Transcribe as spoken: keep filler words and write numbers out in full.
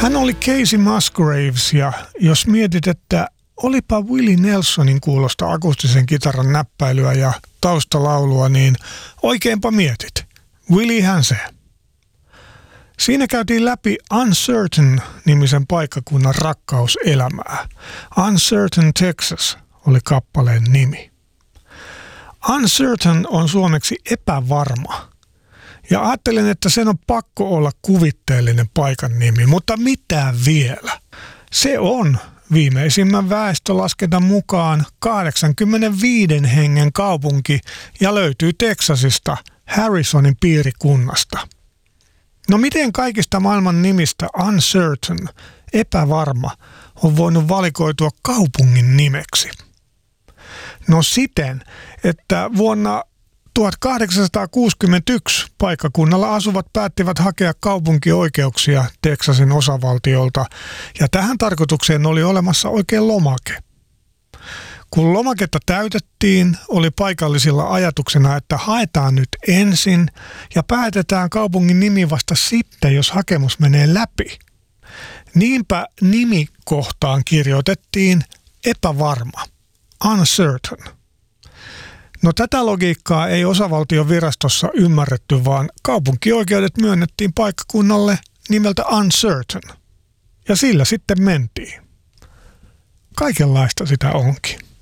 Hän oli Casey Musgraves ja jos mietit, että olipa Willie Nelsonin kuulosta akustisen kitaran näppäilyä ja taustalaulua, niin oikeinpa mietit. Williehän se. Siinä käytiin läpi Uncertain-nimisen paikkakunnan rakkauselämää. Uncertain Texas oli kappaleen nimi. Uncertain on suomeksi epävarma. Ja ajattelin, että sen on pakko olla kuvitteellinen paikan nimi, mutta mitä vielä? Se on viimeisimmän väestölaskennan mukaan kahdeksankymmentäviisi hengen kaupunki ja löytyy Teksasista, Harrisonin piirikunnasta. No miten kaikista maailman nimistä Uncertain, epävarma, on voinut valikoitua kaupungin nimeksi? No siten, että vuonna tuhatkahdeksansataakuusikymmentäyksi paikkakunnalla asuvat päättivät hakea kaupunkioikeuksia Teksasin osavaltiolta ja tähän tarkoitukseen oli olemassa oikein lomake. Kun lomaketta täytettiin, oli paikallisilla ajatuksena, että haetaan nyt ensin ja päätetään kaupungin nimi vasta sitten, jos hakemus menee läpi. Niinpä nimikohtaan kirjoitettiin epävarma, uncertain. No tätä logiikkaa ei osavaltion virastossa ymmärretty, vaan kaupunkioikeudet myönnettiin paikkakunnalle nimeltä Uncertain. Ja sillä sitten mentiin. Kaikenlaista sitä onkin.